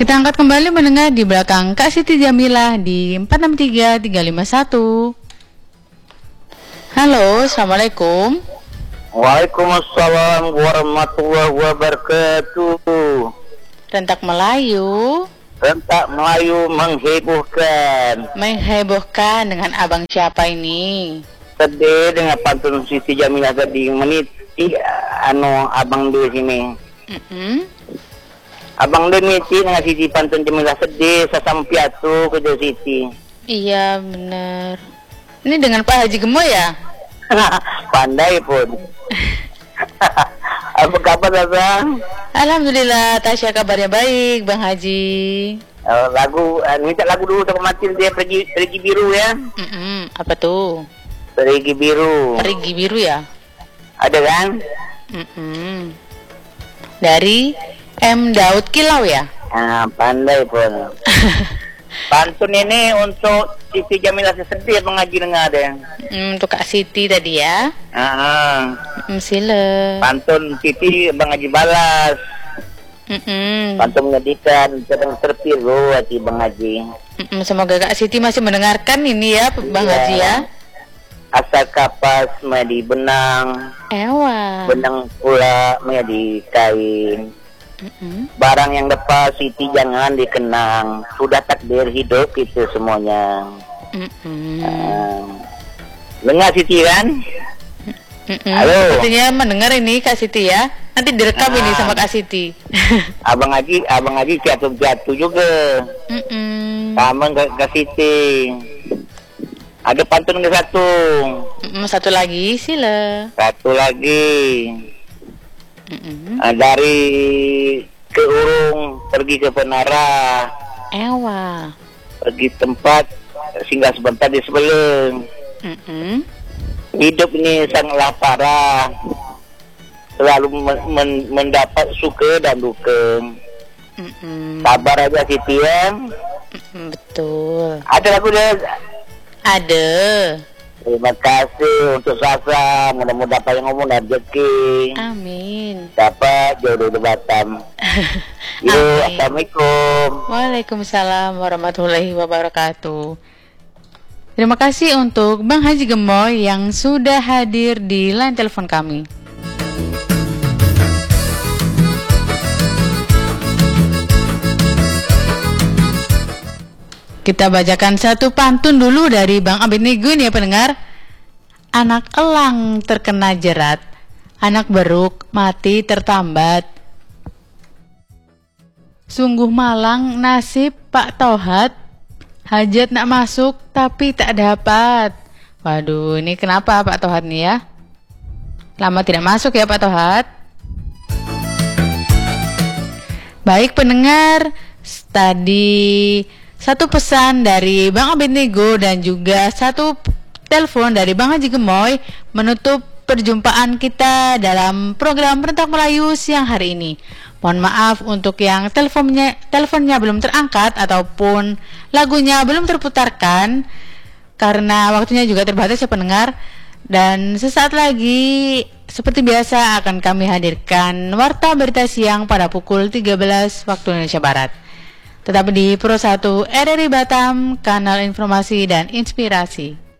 Kita angkat kembali mendengar di belakang Kak Siti Jamilah di 463351. Halo, Assalamualaikum. Waalaikumsalam warahmatullahi wabarakatuh. Rentak Melayu. Rentak Melayu Menghebohkan dengan abang siapa ini? Sedih dengan pantun Siti Jamilah tadi meniti abang di sini. Abang Demiti dengan Siti pantun Jamilah sedih sesama piatu ke Siti. Iya benar. Ini dengan Pak Haji Gemoy ya? Pandai pun. Apa kabar Bang? Alhamdulillah, Tasya kabarnya baik, Bang Haji. Minta lagu dulu sama Matil dia pergi biru ya. Apa tuh? Pergi biru. Perigi biru ya? Ada kan? Dari M. Daud Kilau ya? Pandai pun. Pantun ini untuk Siti Jamilah sedih mengaji dengar deh. Untuk Kak Siti tadi ya? Sila. Pantun Siti Bang Haji balas. Pantun menyedihkan, sedang terpiru hati Bang Haji. Semoga Kak Siti masih mendengarkan ini ya, Bang Haji ya. Asa kapas menjadi benang. Ewa. Benang pula menjadi kain. Barang yang lepas Siti jangan dikenang. Sudah takdir hidup itu semuanya. Dengar Siti kan? Halo. Sepertinya mendengar ini Kak Siti ya. Nanti direkam ini sama Kak Siti. Abang Haji jatuh juga. Sama Kak Siti. Ada pantun ke satu. Satu lagi sila. Satu lagi. Dari ke Urung pergi ke Penara. Ewa. Pergi tempat singgah sebentar di sebelum. Hidup ini sangatlah parah. Selalu mendapat suka dan duka. Sabar aja Siti ya. Betul. Ada lagu dia? Ada. Terima kasih untuk Sasa. Mudah-mudahan dapat yang ngomong dan rezeki. Amin. Dapat jodoh di Batam. Assalamualaikum. Waalaikumsalam warahmatullahi wabarakatuh. Terima kasih untuk Bang Haji Gemoy yang sudah hadir di line telepon kami. Kita bacakan satu pantun dulu dari Bang Abed Nigun ya pendengar. Anak elang terkena jerat, anak beruk mati tertambat. Sungguh malang nasib Pak Tohat, hajat nak masuk tapi tak dapat. Waduh, ini kenapa Pak Tohat nih ya? Lama tidak masuk ya Pak Tohat. Baik pendengar, tadi satu pesan dari Bang Abednego dan juga satu telepon dari Bang Haji Gemoy menutup perjumpaan kita dalam program Rentak Melayu siang hari ini. Mohon maaf untuk yang teleponnya belum terangkat ataupun lagunya belum terputarkan karena waktunya juga terbatas ya pendengar. Dan sesaat lagi seperti biasa akan kami hadirkan Warta Berita Siang pada pukul 13 waktu Indonesia Barat. Tetap di Pro 1 RRI Batam, kanal informasi dan inspirasi.